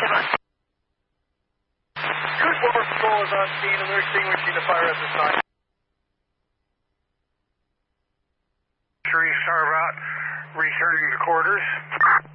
Cruise Border Patrol is on scene and they're extinguishing the fire at this time. Restart about returning to quarters.